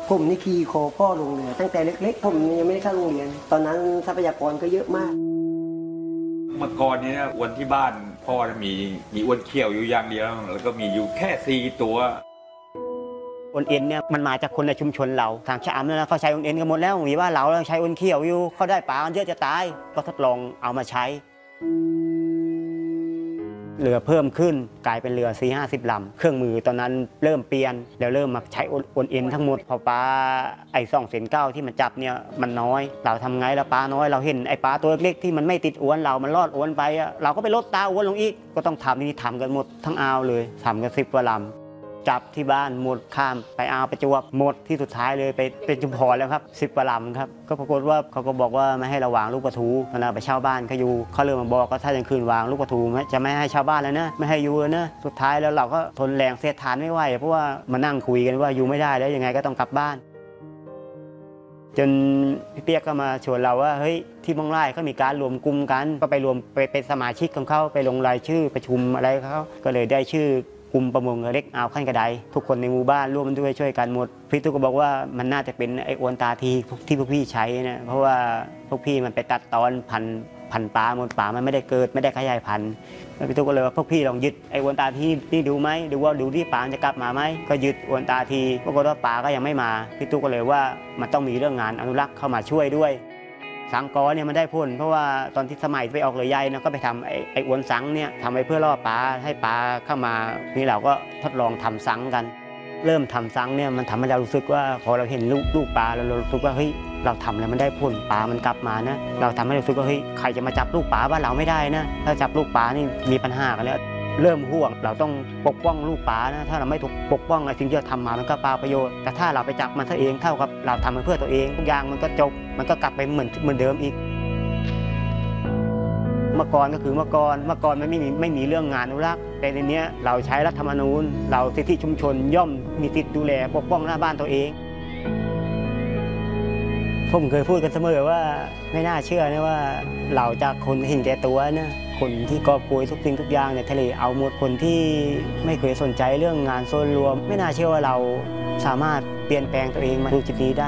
ผมนี่ขี่คอพ่อลงเรือตั้งแต่เล็กๆผมยังไม่ได้เข้าโรงเรียนตอนนั้นทรัพยากรก็เยอะมากเมื่อก่อนนี้นะอ้วนที่บ้านพ่อมีอ้วนเขี้ยวอยู่อย่างเดียวแล้วก็มีอยู่แค่4 ตัวอ้นเอ็นเนี่ยมันมาจากคนในชุมชนเราทางชะอำเนี่ยเขาใช้อ้นเอ็นกันหมดแล้วมีว่าเราใช้อ้นเขี้ยวอยู่เขาได้ปลาเยอะจะตายก็ทดลองเอามาใช้เรือเพิ่มขึ้นกลายเป็นเรือ40-50 ลำเครื่องมือตอนนั้นเริ่มเปลี่ยนแล้วเริ่มมาใช้อ้นเอ็นทั้งหมดพอปลาไอ้2 เซน9ที่มันจับเนี่ยมันน้อยเราทำไงแล้วปลาน้อยเราเห็นไอ้ปลาตัวเล็กๆที่มันไม่ติดอวนเรามันรอดอวนไปเราก็ไปลดตาอวนลงอีกก็ต้องทำนี่ทำกันหมดทั้งอ่าวเลยทำกัน10 กว่าลำจับที่บ้านหมดข้ามไปอ่าวประจวบหมดที่สุดท้ายเลยไปเป็นชุมพรแล้วครับ10 กว่าลำครับก็ปรากฏว่าเขาก็บอกว่าไม่ให้เราวางลูกปลาทูเวลาไปเช่าบ้านเขาอยู่เขาเริ่มมาบอกก็ถ้ายังคืนวางลูกปลาทูจะไม่ให้ชาวบ้านแล้วนะไม่ให้อยู่แล้วนะสุดท้ายแล้วเราก็ทนแรงเสียดทานไม่ไหวเพราะว่ามานั่งคุยกันว่าอยู่ไม่ได้แล้วยังไงก็ต้องกลับบ้านจนพี่เปียกก็มาชวนเราว่าเฮ้ยที่บางไร่เขามีการรวมกลุ่มกันก็ไปรวมไปเป็นสมาชิกของเขาไปลงรายชื่อประชุมอะไรเขาก็เลยได้ชื่อกลุ่มประมงเล็กอ่าวขั้นกระไดทุกคนในหมู่บ้านร่วมด้วยช่วยกันหมดพี่ตุ๊กก็บอกว่ามันน่าจะเป็นไอ้อวนตาทีที่พวกพี่ใช้นะเพราะว่าพวกพี่มันไปตัดตอนพันปลาหมดปลามันไม่ได้เกิดไม่ได้ขยายพันธุ์พี่ตุ๊กก็เลยว่าพวกพี่ลองยึดไอ้อวนตาทีนี่ดูไหมดูว่าดูที่ปลาจะกลับมาไหมก็ยึดอวนตาทีปรากฏว่าปลาก็ยังไม่มาพี่ตุ๊กก็เลยว่ามันต้องมีเรื่องงานอนุรักษ์เข้ามาช่วยด้วยสังกอเนี่ยมันได้ผลเพราะว่าตอนที่สมัยไปออกเรือใหญ่นะก็ไปทำไอ้อวนสังเนี่ยทำไว้เพื่อล่อปลาให้ปลาเข้ามานี่เราก็ทดลองทำสังกันเริ่มทำสังเนี่ยมันทำให้เรารู้สึกว่าพอเราเห็นลูกปลาเรารู้สึกว่าเฮ้ยเราทำแล้วมันได้ผลปลามันกลับมานะเราทำให้เรารู้สึกว่าเฮ้ยใครจะมาจับลูกปลาบ้านเราไม่ได้นะถ้าจับลูกปลานี่มีปัญหากันแล้วเริ่มห่วงเราต้องปกป้องลูกปลานะถ้าเราไม่ถูกปกป้องไอ้สิ่งที่เราทำมามันก็เปล่าประโยชน์แต่ถ้าเราไปจับมันซะเองเท่ากับเราทำมันเพื่อตัวเองทุกอย่างมันก็จบมันก็กลับไปเหมือนเดิมอีกเมื่อก่อนก็คือเมื่อก่อนมันไม่มีเรื่องงานอนุรักษ์แต่ในนี้เราใช้รัฐธรรมนูญเราสิทธิชุมชนย่อมมีสิทธิดูแลปกป้องหน้าบ้านตัวเองผมเคยพูดกันเสมอว่าไม่น่าเชื่อนะว่าเราจากคนเห็นแก่ตัวนะคนที่กอบโกยทุกสิ่งทุกอย่างในทะเลเอาหมดคนที่ไม่เคยสนใจเรื่องงานส่วนรวมไม่น่าเชื่อว่าเราสามารถเปลี่ยนแปลงตัวเองมาดูจุดนี้ได้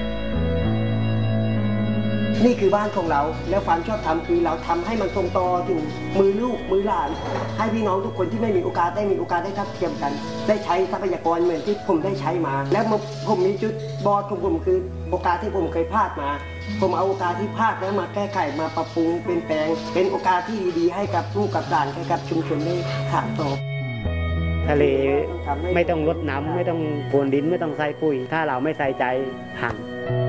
นี่คือบ้านของเราแล้วความชอบธรรมคือเราทำให้มันทรงต่ออยู่มือลูกมือหลานให้พี่น้องทุกคนที่ไม่มีโอกาสได้ทัดเทียมกันได้ใช้ทรัพยากรเหมือนที่ผมได้ใช้มาแล้วผมมีจุดบอดของผมคือโอกาสที่ผมเคยพลาดมาผมเอาโอกาสที่พลาดแล้วมาแก้ไขมาปรับปรุงเปลี่ยนแปลงเป็นโอกาสที่ดีๆให้กับลูกกับหลานให้กับชุมชนได้ถ่ายทอดทะเลไม่ต้องรดน้ำไม่ต้องโกนดินไม่ต้องใส่ปุ๋ยถ้าเราไม่ใส่ใจพัง